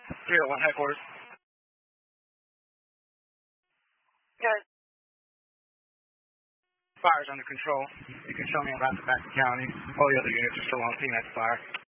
301 headquarters. Good. Fire's under control. You can show me about the back of the county. All the other units are still on scene at the fire.